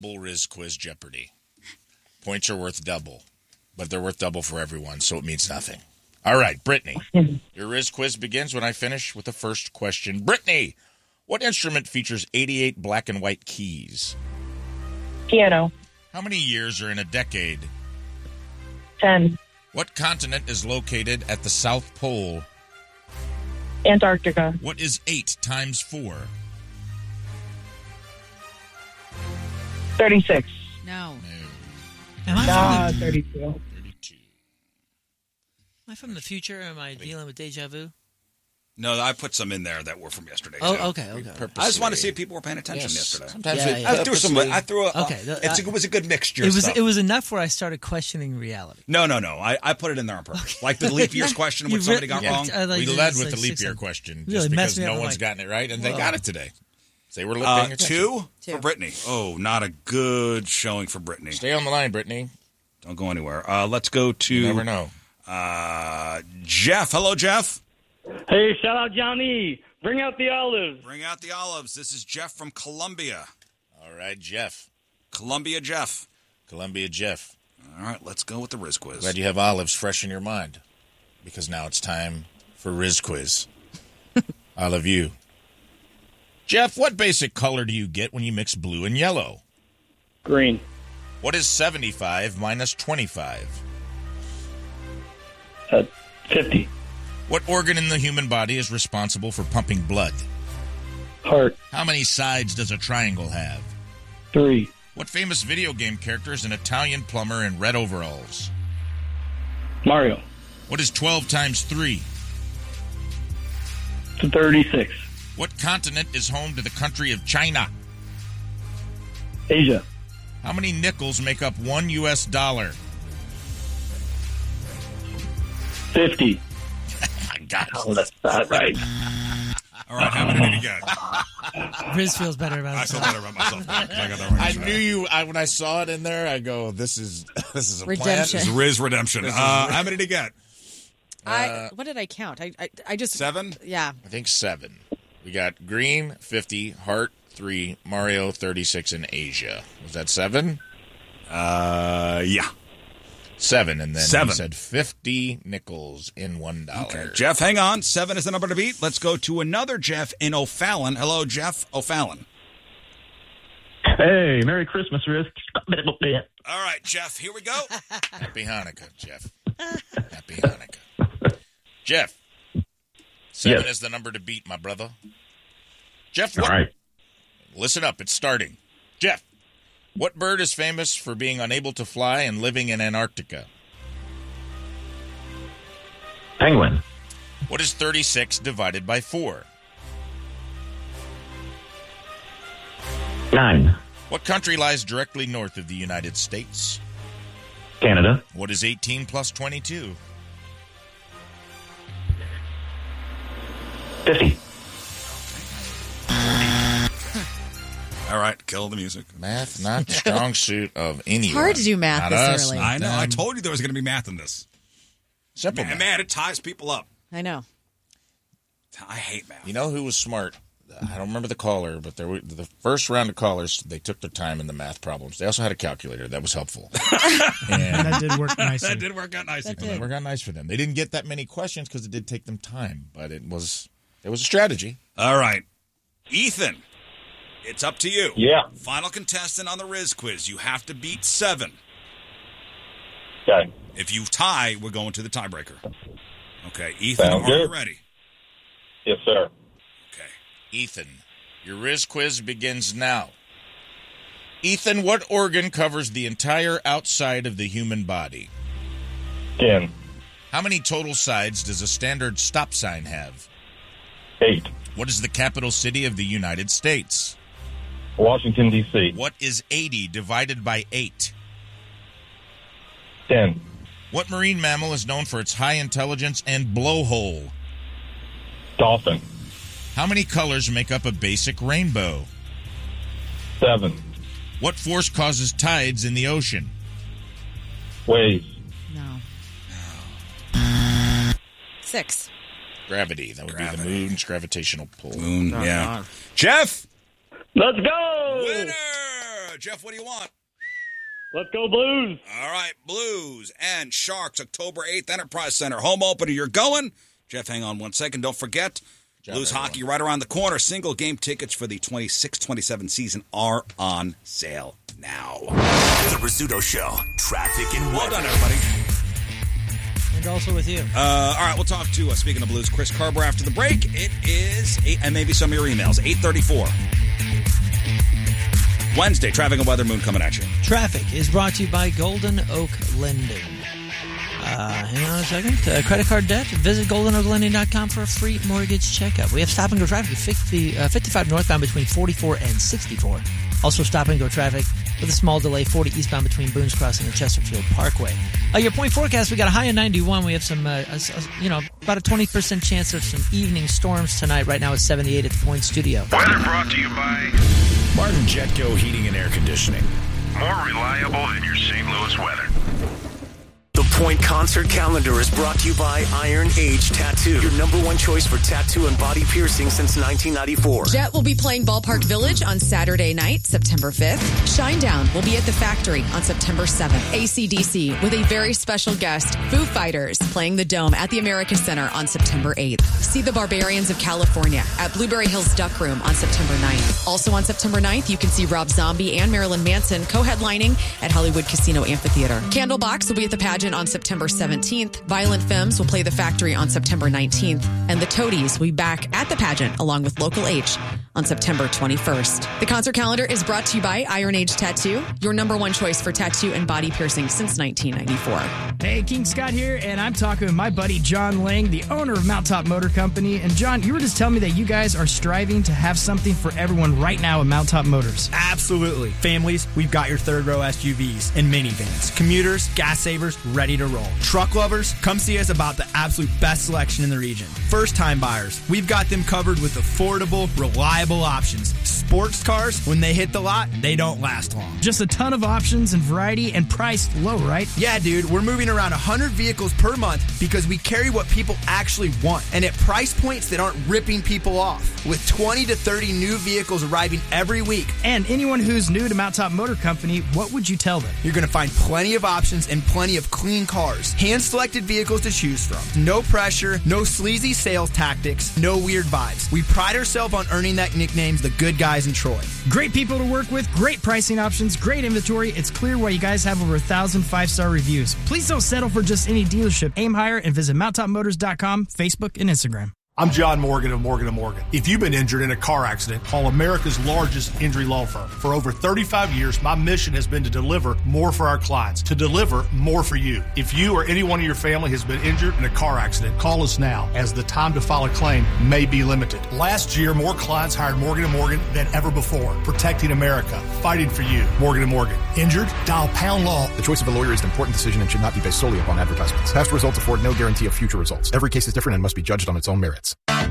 Bull Riz Quiz Jeopardy. Points are worth double, but they're worth double for everyone, so it means nothing. All right, Brittany. Your Riz Quiz begins when I finish with the first question. Brittany, what instrument features 88 black and white keys? Piano. How many years are in a decade? 10. What continent is located at the South Pole? Antarctica. What is 8 times 4? 36. No. Am I 32. 32. Am I from the future? Or am I dealing with deja vu? No, I put some in there that were from yesterday. Oh, too. okay. I just want to see if people were paying attention yesterday. Sometimes Yeah, I threw a. Okay, it was a good mixture. It was enough where I started questioning reality. No. I put it in there on purpose. Like the leap years question, which somebody got wrong. We led with the leap year question just because no one's gotten it right, and they got it today. They were paying attention. 2 for Brittany. Oh, not a good showing for Brittany. Stay on the line, Brittany. Don't go anywhere. Let's go to. You never know. Jeff. Hello, Jeff. Hey, shout out Johnny. Bring out the olives. Bring out the olives. This is Jeff from Columbia. All right, Jeff. Columbia Jeff. Columbia Jeff. All right, let's go with the Riz Quiz. Glad you have olives fresh in your mind, because now it's time for Riz Quiz. I love you. Jeff, what basic color do you get when you mix blue and yellow? Green. What is 75 minus 25? 50. What organ in the human body is responsible for pumping blood? Heart. How many sides does a triangle have? 3. What famous video game character is an Italian plumber in red overalls? Mario. What is 12 times 3? 36. What continent is home to the country of China? Asia. How many nickels make up $1 US? 50. I got it. Oh, that's not right. All right, how many did you get? Riz feels better about I feel himself. better about myself now, 'cause I got that right. I knew you. When I saw it in there, I go, "This is a Redemption. plan." This is Riz Redemption. How many did you get? What did I count? I just 7? Yeah. I think 7. We got Green 50, Heart 3, Mario 36, and Asia. Was that 7? Yeah. 7, and then 7. he said 50 nickels in $1. Okay, Jeff, hang on. 7 is the number to beat. Let's go to another Jeff in O'Fallon. Hello, Jeff O'Fallon. Hey, Merry Christmas, Riz. All right, Jeff, here we go. Happy Hanukkah, Jeff. Happy Hanukkah. Jeff, 7 is the number to beat, my brother. Jeff, what? All right. Listen up, it's starting. Jeff, what bird is famous for being unable to fly and living in Antarctica? Penguin. What is 36 divided by 4? 9. What country lies directly north of the United States? Canada. What is 18 plus 22? 50. All right, kill the music. Math, not the strong suit of anyone. It's hard to do math Not this us, early. not I know. I them. told you there was going to be math in this. Simple math. Man, it ties people up. I know. I hate math. You know who was smart? I don't remember the caller, but there were the first round of callers. They took their time in the math problems. They also had a calculator that was helpful. And that did work nicely. That did work out nicely. It worked out nice for them. They didn't get that many questions because it did take them time, but it was a strategy. All right. Ethan, it's up to you. Yeah. Final contestant on the Riz Quiz. You have to beat 7. Okay. If you tie, we're going to the tiebreaker. Okay, Ethan, Sounds are you good. ready? Yes, sir. Okay. Ethan, your Riz Quiz begins now. Ethan, what organ covers the entire outside of the human body? 10. How many total sides does a standard stop sign have? 8. What is the capital city of the United States? Washington, D.C. What is 80 divided by 8? 10. What marine mammal is known for its high intelligence and blowhole? Dolphin. How many colors make up a basic rainbow? 7. What force causes tides in the ocean? Waves. No. 6. Gravity. That would be the moon's gravitational pull. Moon, yeah. Jeff! Let's go! Winner! Jeff, what do you want? Let's go Blues. All right, Blues and Sharks, October 8th, Enterprise Center. Home opener, you're going. Jeff, hang on 1 second. Don't forget, Blues hockey right around the corner. Single game tickets for the 26-27 season are on sale now. The Rizzuto Show. Traffic and weather. Well done, everybody. And also with you. All right, we'll talk to, speaking of Blues, Chris Carber after the break. It is, and maybe some of your emails, 8:34. Wednesday, traffic and weather, Moon coming at you. Traffic is brought to you by Golden Oak Lending. Hang on a second. Credit card debt? Visit goldenoaklending.com for a free mortgage checkup. We have stop-and-go traffic 55 northbound between 44 and 64. Also stop-and-go traffic with a small delay 40 eastbound between Boone's Crossing and Chesterfield Parkway. Your point forecast, we got a high of 91. We have some, about a 20% chance of some evening storms tonight. Right now it's 78 at the Point Studio. Weather brought to you by Martin Jetco Heating and Air Conditioning. More reliable than your St. Louis weather. The Point Concert Calendar is brought to you by Iron Age Tattoo, your number one choice for tattoo and body piercing since 1994. Jet will be playing Ballpark Village on Saturday night, September 5th. Shinedown will be at the Factory on September 7th. AC/DC with a very special guest, Foo Fighters, playing the Dome at the America Center on September 8th. See the Barbarians of California at Blueberry Hills Duck Room on September 9th. Also on September 9th, you can see Rob Zombie and Marilyn Manson co-headlining at Hollywood Casino Amphitheater. Candlebox will be at the pageant on September 17th. Violent Femmes will play the Factory on September 19th. And the Toadies will be back at the pageant along with Local H on September 21st. The concert calendar is brought to you by Iron Age Tattoo, your number one choice for tattoo and body piercing since 1994. Hey, King Scott here, and I'm talking with my buddy John Lang, the owner of Mount Top Motor Company. And John, you were just telling me that you guys are striving to have something for everyone right now at Mount Top Motors. Absolutely. Families, we've got your third row SUVs and minivans. Commuters, gas savers, ready to roll. Truck lovers, come see us about the absolute best selection in the region. First-time buyers, we've got them covered with affordable, reliable options. Sports cars, when they hit the lot, they don't last long. Just a ton of options and variety and priced low, right? Yeah, dude, we're moving around 100 vehicles per month because we carry what people actually want and at price points that aren't ripping people off. With 20 to 30 new vehicles arriving every week. And anyone who's new to Mount Top Motor Company, what would you tell them? You're going to find plenty of options and plenty of clean cars. Hand-selected vehicles to choose from. No pressure, no sleazy sales tactics, no weird vibes. We pride ourselves on earning that nickname, the good guys in Troy. Great people to work with, great pricing options, great inventory. It's clear why you guys have over 1,000 5-star reviews. Please don't settle for just any dealership. Aim higher and visit mounttopmotors.com, Facebook, and Instagram. I'm John Morgan of Morgan & Morgan. If you've been injured in a car accident, call America's largest injury law firm. For over 35 years, my mission has been to deliver more for our clients, to deliver more for you. If you or anyone in your family has been injured in a car accident, call us now, as the time to file a claim may be limited. Last year, more clients hired Morgan & Morgan than ever before, protecting America, fighting for you. Morgan & Morgan. Injured? Dial pound law. The choice of a lawyer is an important decision and should not be based solely upon advertisements. Past results afford no guarantee of future results. Every case is different and must be judged on its own merits.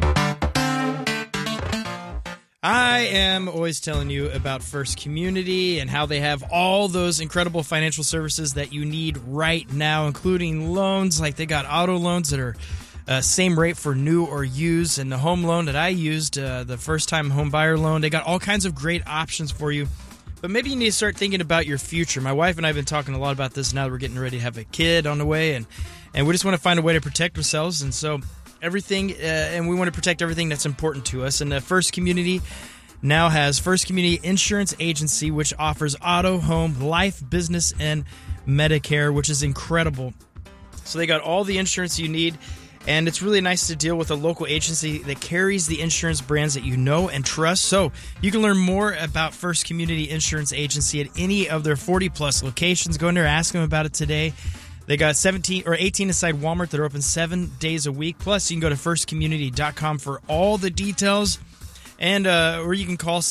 I am always telling you about First Community and how they have all those incredible financial services that you need right now, including loans. Like they got auto loans that are same rate for new or used, and the home loan that I used, the first-time home buyer loan. They got all kinds of great options for you. But maybe you need to start thinking about your future. My wife and I have been talking a lot about this now that we're getting ready to have a kid on the way, and we just want to find a way to protect ourselves. And so everything, and we want to protect everything that's important to us. And the First Community now has First Community Insurance Agency, which offers auto, home, life, business, and Medicare, which is incredible. So they got all the insurance you need, and it's really nice to deal with a local agency that carries the insurance brands that you know and trust. So you can learn more about First Community Insurance Agency at any of their 40-plus locations. Go in there, ask them about it today. They got 17 or 18 inside Walmart that are open 7 days a week. Plus, you can go to firstcommunity.com for all the details. And or you can call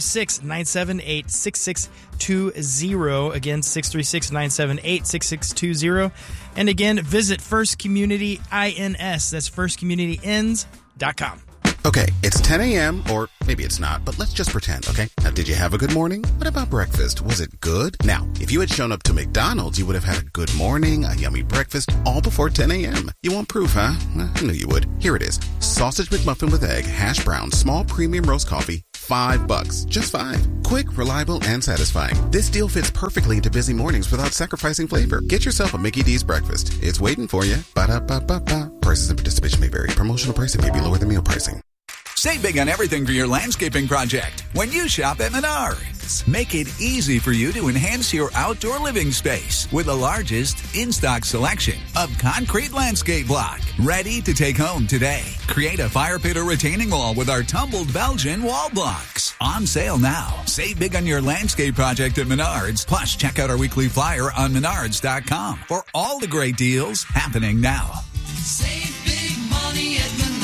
636-978-6620. Again, 636-978-6620. And again, visit First Community INS. That's firstcommunityins.com. Okay, it's 10 a.m., or maybe it's not, but let's just pretend, okay? Now, did you have a good morning? What about breakfast? Was it good? Now, if you had shown up to McDonald's, you would have had a good morning, a yummy breakfast, all before 10 a.m. You want proof, huh? Well, I knew you would. Here it is. Sausage McMuffin with egg, hash brown, small premium roast coffee, $5. Just $5. Quick, reliable, and satisfying. This deal fits perfectly into busy mornings without sacrificing flavor. Get yourself a Mickey D's breakfast. It's waiting for you. Ba-da-ba-ba-ba. Prices and participation may vary. Promotional pricing may be lower than meal pricing. Save big on everything for your landscaping project when you shop at Menards. Make it easy for you to enhance your outdoor living space with the largest in-stock selection of concrete landscape block. Ready to take home today. Create a fire pit or retaining wall with our tumbled Belgian wall blocks. On sale now. Save big on your landscape project at Menards. Plus, check out our weekly flyer on Menards.com for all the great deals happening now. Save big money at Menards.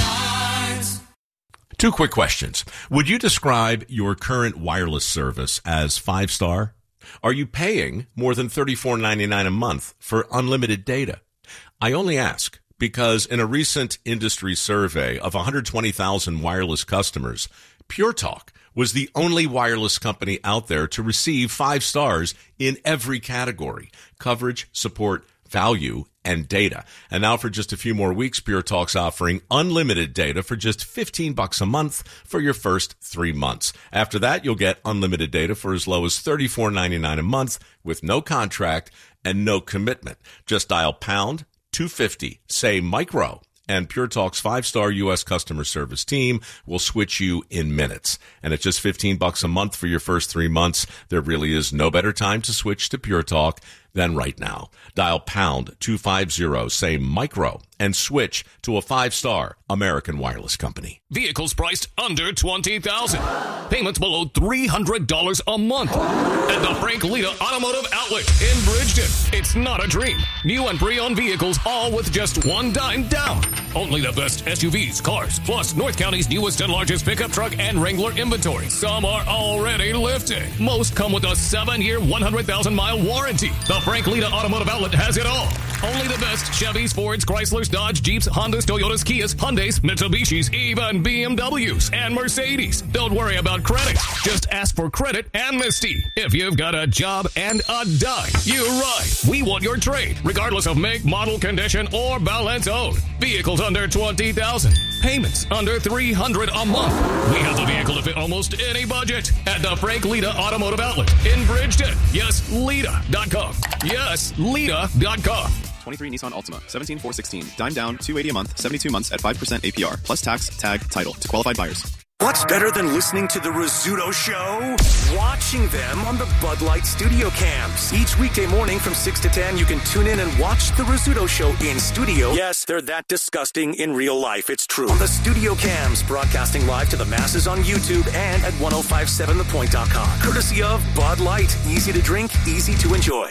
2 quick questions. Would you describe your current wireless service as 5-star? Are you paying more than $34.99 a month for unlimited data? I only ask because in a recent industry survey of 120,000 wireless customers, Pure Talk was the only wireless company out there to receive 5 stars in every category: coverage, support, value, and data. And now for just a few more weeks, Pure Talk's offering unlimited data for just $15 a month for your first 3 months. After that, you'll get unlimited data for as low as $34.99 a month with no contract and no commitment. Just dial pound 250, say micro, and Pure Talk's 5-star U.S. customer service team will switch you in minutes. And at just $15 a month for your first 3 months, there really is no better time to switch to Pure Talk than right now. Dial pound 250, say micro, and switch to a 5-star American wireless company. Vehicles priced under $20,000. Payments below $300 a month. At the Frank Lita Automotive Outlet in Bridgeton. It's not a dream. New and pre-owned vehicles, all with just $1 down. Only the best SUVs, cars, plus North County's newest and largest pickup truck and Wrangler inventory. Some are already lifted. Most come with a 7-year, 100,000-mile warranty. The Frank Lita Automotive Outlet has it all. Only the best Chevys, Fords, Chryslers, Dodge, Jeeps, Hondas, Toyotas, Kias, Hyundais, Mitsubishis, even BMWs and Mercedes. Don't worry about credit. Just ask for credit amnesty. If you've got a job and a dime, you're right. We want your trade, regardless of make, model, condition, or balance owed. Vehicles under $20,000. Payments under $300 a month. We have the vehicle to fit almost any budget at the Frank Lita Automotive Outlet in Bridgeton. Yes, Lita.com. Yes, Lita.com. 23 Nissan Altima, 17,416. Dime down, $280 a month, 72 months at 5% APR, plus tax, tag, title to qualified buyers. What's better than listening to The Rizzuto Show? Watching them on the Bud Light studio cams. Each weekday morning from 6 to 10, you can tune in and watch The Rizzuto Show in studio. Yes, they're that disgusting in real life. It's true. On the studio cams, broadcasting live to the masses on YouTube and at 1057thepoint.com. Courtesy of Bud Light. Easy to drink, easy to enjoy.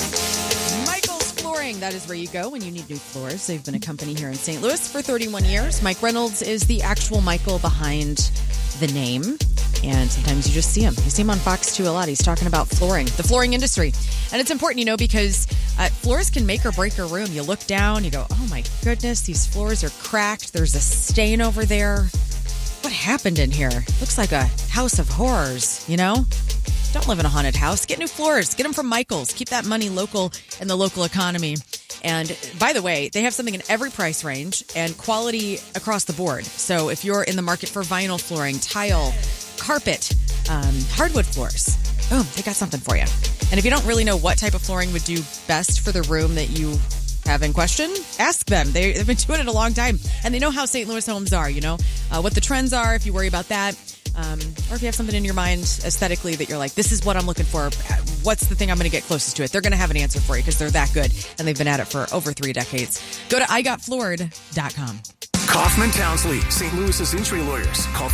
That is where you go when you need new floors. They've been a company here in St. Louis for 31 years. Mike Reynolds is the actual Michael behind the name. And sometimes you just see him. You see him on Fox 2 a lot. He's talking about flooring, the flooring industry. And it's important, because floors can make or break a room. You look down, you go, oh my goodness, these floors are cracked. There's a stain over there. What happened in here? Looks like a house of horrors, Don't live in a haunted house. Get new floors. Get them from Michaels. Keep that money local in the local economy. And by the way, they have something in every price range and quality across the board. So if you're in the market for vinyl flooring, tile, carpet, hardwood floors, boom, they got something for you. And if you don't really know what type of flooring would do best for the room that you have in question, ask them. They've been doing it a long time. And they know how St. Louis homes are, what the trends are if you worry about that. Or if you have something in your mind aesthetically that you're like, this is what I'm looking for. What's the thing I'm going to get closest to it? They're going to have an answer for you because they're that good. And they've been at it for over 3 decades. Go to IGotFloored.com. Kaufman Townsley, St. Louis's injury lawyers. Call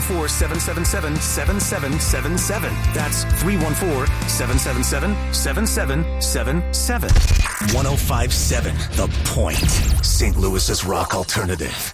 314-777-7777. That's 314-777-7777. 1057, The Point, St. Louis's rock alternative.